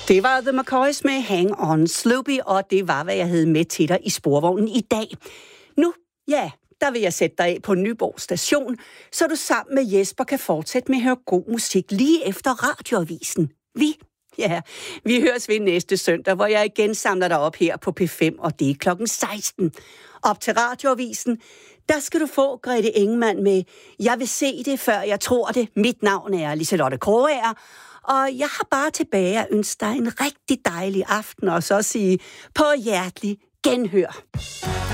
Det var The McCoys med Hang On Sloopy, og det var, hvad jeg havde med til dig i sporvognen i dag. Nu, der vil jeg sætte dig af på Nyborg Station, så du sammen med Jesper kan fortsætte med at høre god musik lige efter radioavisen. Vi høres ved næste søndag, hvor jeg igen samler dig op her på P5, og det er klokken 16. Op til radioavisen, der skal du få Grete Ingemann med Jeg vil se det, før jeg tror det. Mit navn er Liselotte Krogager, og jeg har bare tilbage at ønske dig en rigtig dejlig aften, og så sige på hjertelig genhør.